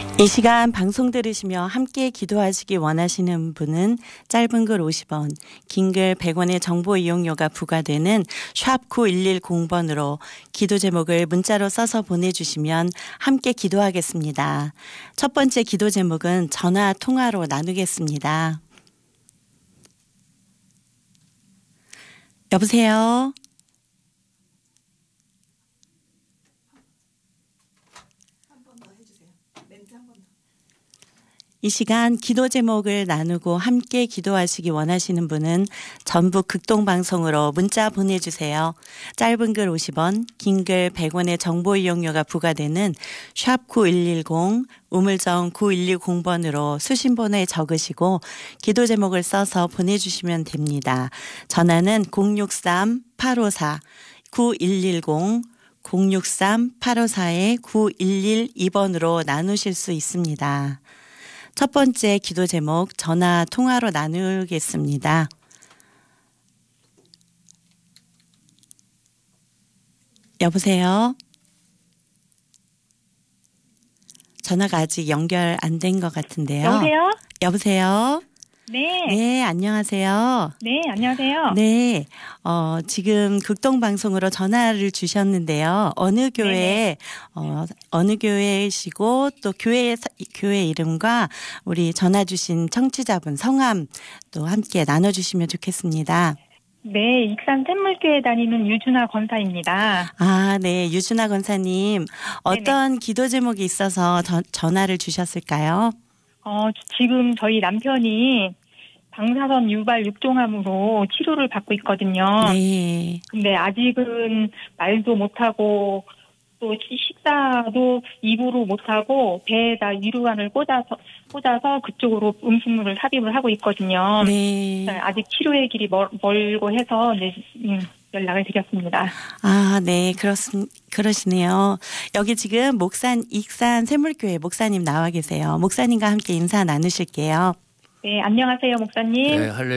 이 시간 방송 들으시며 함께 기도하시기 원하시는 분은 짧은 글 50원, 긴 글 100원의 정보 이용료가 부과되는 샵 9110번으로 기도 제목을 문자로 써서 보내주시면 함께 기도하겠습니다. 첫 번째 기도 제목은 전화 통화로 나누겠습니다. 여보세요? 이 시간 기도 제목을 나누고 함께 기도하시기 원하시는 분은 전북 극동방송으로 문자 보내주세요. 짧은 글 50원, 긴 글 100원의 정보 이용료가 부과되는 샵 9110, 우물정 9110번으로 수신번호에 적으시고 기도 제목을 써서 보내주시면 됩니다. 전화는 063-854, 9110, 063-854-9112번으로 나누실 수 있습니다. 첫 번째 기도 제목 전화 통화로 나누겠습니다. 여보세요? 전화가 아직 연결 안 된 것 같은데요. 여보세요? 여보세요? 네. 네, 안녕하세요. 네, 안녕하세요. 네, 지금 극동방송으로 전화를 주셨는데요. 어느 교회, 어느 교회이시고 또 교회 이름과 우리 전화 주신 청취자분 성함 또 함께 나눠주시면 좋겠습니다. 네, 익산 샘물교회 다니는 유준아 권사입니다. 아, 네, 유준아 권사님. 어떤 기도 제목이 있어서 전화를 주셨을까요? 지금 저희 남편이 방사선 유발 육종암으로 치료를 받고 있거든요. 네. 근데 아직은 말도 못하고 또 식사도 입으로 못하고 배에다 위로관을 꽂아서 그쪽으로 음식물을 삽입을 하고 있거든요. 네. 아직 치료의 길이 멀고 해서 네, 연락을 드렸습니다. 아, 네, 그러시네요. 여기 지금 익산 샘물교회 목사님 나와 계세요. 목사님과 함께 인사 나누실게요. 네, 안녕하세요, 목사님. 네,